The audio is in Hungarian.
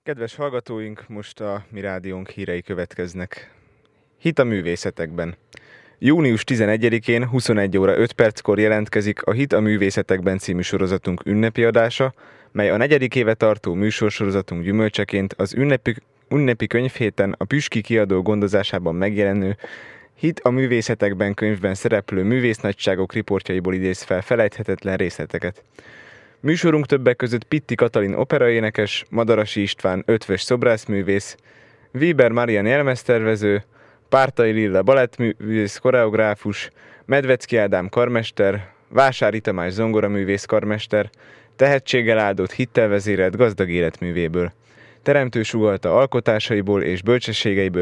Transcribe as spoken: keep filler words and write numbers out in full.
Kedves hallgatóink, most a mi rádiónk hírei következnek. Hit a művészetekben. június tizenegyedikén huszonegy óra öt perckor jelentkezik a Hit a művészetekben című sorozatunk ünnepi adása, mely a negyedik éve tartó műsorsorozatunk gyümölcseként az ünnepi, ünnepi könyvhéten a Püski kiadó gondozásában megjelenő Hit a művészetekben könyvben szereplő művésznagyságok riportjaiból idéz fel felejthetetlen részleteket. Műsorunk többek között Pitti Katalin operaénekes, Madarasi István ötvös szobrászművész, Weber Marian jelmeztervező, Pártai Lilla balettművész koreográfus, Medvecki Ádám karmester, Vásári Tamás zongoraművész karmester, tehetséggel áldott hittel vezérelt gazdag életművéből, teremtő sugallta alkotásaiból és bölcsességeiből